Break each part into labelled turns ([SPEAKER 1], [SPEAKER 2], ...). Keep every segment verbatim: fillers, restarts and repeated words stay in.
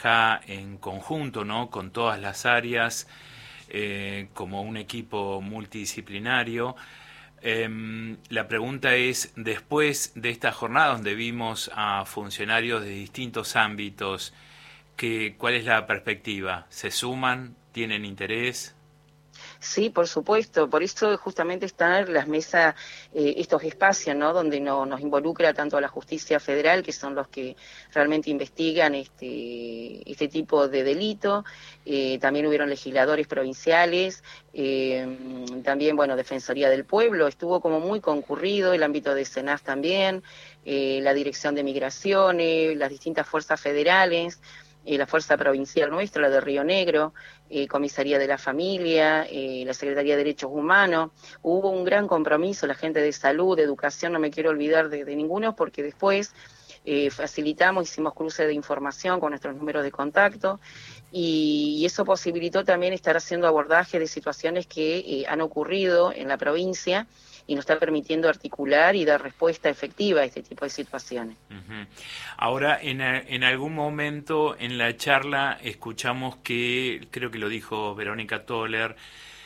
[SPEAKER 1] trabaja en conjunto, ¿no?, con todas las áreas, eh, como un equipo multidisciplinario. Eh, la pregunta es, después de esta jornada donde vimos a funcionarios de distintos ámbitos, ¿qué, cuál es la perspectiva? ¿Se suman? ¿Tienen interés?
[SPEAKER 2] Sí, por supuesto, por eso justamente están las mesas, eh, estos espacios, ¿no?, donde no, nos involucra tanto a la justicia federal, que son los que realmente investigan este, este tipo de delito, eh, también hubieron legisladores provinciales, eh, también, bueno, Defensoría del Pueblo, estuvo como muy concurrido, el ámbito de SENAF también, eh, la Dirección de Migraciones, las distintas fuerzas federales, eh, la fuerza provincial nuestra, la de Río Negro, eh, Comisaría de la Familia, eh, la Secretaría de Derechos Humanos. Hubo un gran compromiso, la gente de salud, de educación, no me quiero olvidar de, de ninguno, porque después eh, facilitamos, hicimos cruce de información con nuestros números de contacto, y, y eso posibilitó también estar haciendo abordaje de situaciones que eh, han ocurrido en la provincia, y nos está permitiendo articular y dar respuesta efectiva a este tipo de situaciones.
[SPEAKER 1] Uh-huh. Ahora, en, en algún momento en la charla escuchamos que, creo que lo dijo Verónica Toller,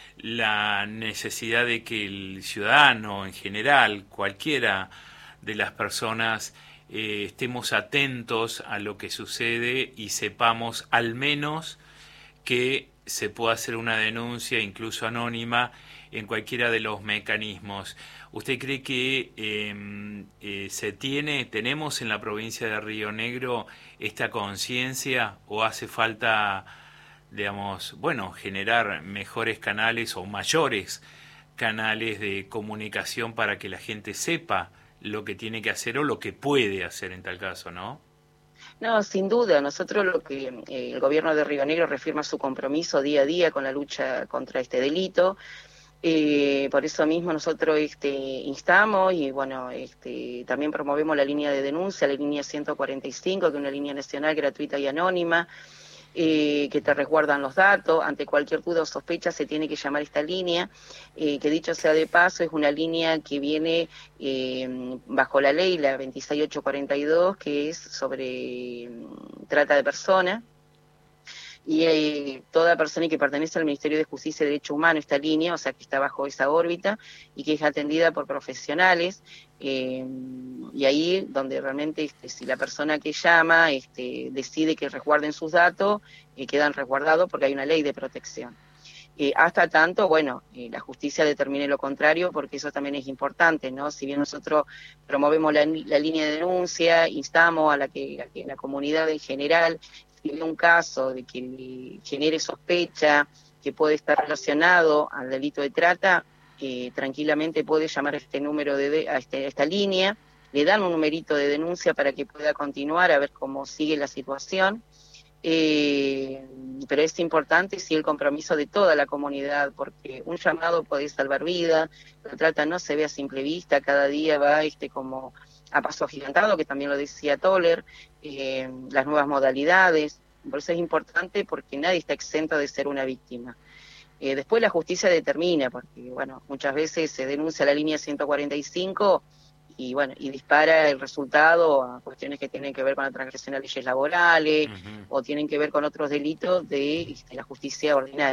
[SPEAKER 1] la necesidad de que el ciudadano en general, cualquiera de las personas, eh, estemos atentos a lo que sucede y sepamos al menos que se pueda hacer una denuncia, incluso anónima, en cualquiera de los mecanismos. ¿Usted cree que eh, eh, se tiene, tenemos en la provincia de Río Negro esta conciencia, o hace falta, digamos, bueno, generar mejores canales o mayores canales de comunicación para que la gente sepa lo que tiene que hacer o lo que puede hacer en tal caso, ¿no?
[SPEAKER 2] No, sin duda, nosotros lo que eh, el gobierno de Río Negro reafirma su compromiso día a día con la lucha contra este delito. Eh, por eso mismo nosotros este, instamos y bueno, este, también promovemos la línea de denuncia, la línea ciento cuarenta y cinco, que es una línea nacional gratuita y anónima, eh, que te resguardan los datos. Ante cualquier duda o sospecha se tiene que llamar esta línea, eh, que dicho sea de paso es una línea que viene eh, bajo la ley, la veintiséis mil ochocientos cuarenta y dos, que es sobre eh, trata de personas. Y eh, toda persona que pertenece al Ministerio de Justicia y Derecho Humano, esta línea, o sea que está bajo esa órbita y que es atendida por profesionales, eh, y ahí donde realmente este, si la persona que llama este, decide que resguarden sus datos, eh, quedan resguardados porque hay una ley de protección. Eh, hasta tanto, bueno, eh, la justicia determine lo contrario, porque eso también es importante, ¿no? Si bien nosotros promovemos la, la línea de denuncia, instamos a la que, a que la comunidad en general, si ve un caso de que genere sospecha, que puede estar relacionado al delito de trata, eh, tranquilamente puede llamar a este número de, de a, este, a esta línea, le dan un numerito de denuncia para que pueda continuar a ver cómo sigue la situación. Eh, pero es importante sí el compromiso de toda la comunidad, porque un llamado puede salvar vidas. La trata no se ve a simple vista, cada día va este como a paso agigantado, que también lo decía Toller, eh, las nuevas modalidades. Por eso es importante, porque nadie está exento de ser una víctima. Eh, después la justicia determina, porque bueno, muchas veces se denuncia la línea ciento cuarenta y cinco y bueno, y dispara el resultado a cuestiones que tienen que ver con la transgresión de leyes laborales,
[SPEAKER 1] Uh-huh.
[SPEAKER 2] o tienen que ver con otros delitos de, de la justicia ordinaria.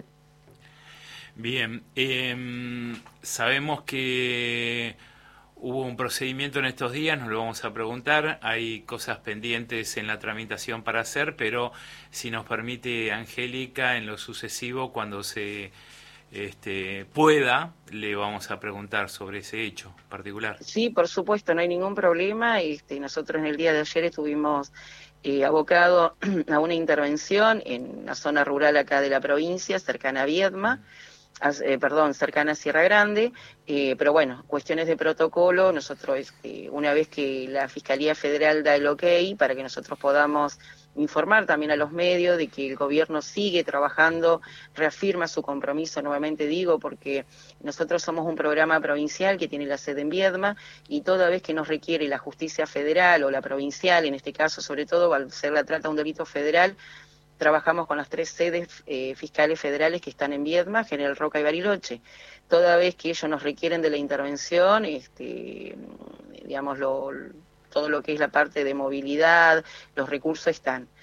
[SPEAKER 1] Bien, eh, sabemos que hubo un procedimiento en estos días, nos lo vamos a preguntar, hay cosas pendientes en la tramitación para hacer, pero si nos permite, Angélica, en lo sucesivo, cuando se este, pueda, le vamos a preguntar sobre ese hecho particular.
[SPEAKER 2] Sí, por supuesto, no hay ningún problema. Este, nosotros en el día de ayer estuvimos eh, abocados a una intervención en la zona rural acá de la provincia, cercana a Viedma, Eh, perdón, cercana a Sierra Grande, eh, pero bueno, cuestiones de protocolo, nosotros, este, una vez que la Fiscalía Federal da el ok para que nosotros podamos informar también a los medios de que el gobierno sigue trabajando, reafirma su compromiso, nuevamente digo, porque nosotros somos un programa provincial que tiene la sede en Viedma, y toda vez que nos requiere la justicia federal o la provincial, en este caso sobre todo, al ser la trata de un delito federal, trabajamos con las tres sedes eh, fiscales federales que están en Viedma, General Roca y Bariloche. Toda vez que ellos nos requieren de la intervención, este, digamos, lo, todo lo que es la parte de movilidad, los recursos están.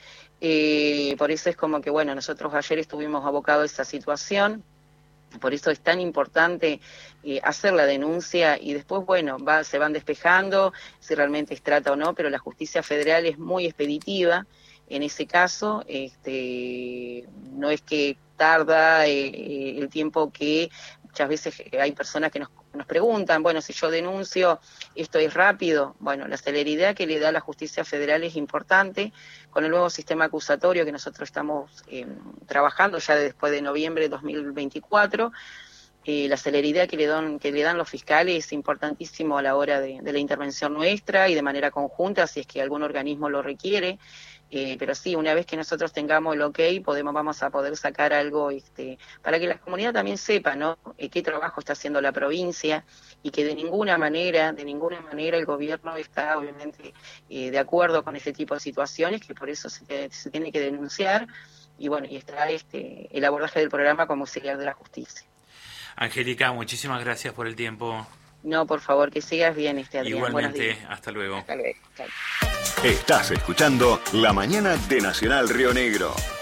[SPEAKER 2] Eh, por eso es como que, bueno, nosotros ayer estuvimos abocados a esa situación. Por eso es tan importante eh, hacer la denuncia y después, bueno, va, se van despejando si realmente es trata o no, pero la justicia federal es muy expeditiva en ese caso. Este, no es que tarda eh, el tiempo que muchas veces hay personas que nos, nos preguntan, bueno, si yo denuncio, ¿esto es rápido? Bueno, la celeridad que le da la justicia federal es importante. Con el nuevo sistema acusatorio que nosotros estamos eh, trabajando ya después de noviembre de dos mil veinticuatro, eh, la celeridad que le, dan, que le dan los fiscales es importantísimo a la hora de, de la intervención nuestra y de manera conjunta, si es que algún organismo lo requiere. Eh, pero sí, una vez que nosotros tengamos el ok, podemos, vamos a poder sacar algo este, para que la comunidad también sepa, ¿no?, eh, qué trabajo está haciendo la provincia y que de ninguna manera, de ninguna manera el gobierno está obviamente eh, de acuerdo con este tipo de situaciones, que por eso se, se tiene que denunciar. Y bueno, y está este, el abordaje del programa como auxiliar de la justicia.
[SPEAKER 1] Angélica, muchísimas gracias por el tiempo.
[SPEAKER 2] No, por favor, que sigas bien, este Adrián.
[SPEAKER 1] Igualmente, hasta luego.
[SPEAKER 2] Hasta luego. Chao.
[SPEAKER 3] Estás escuchando La Mañana de Nacional Río Negro.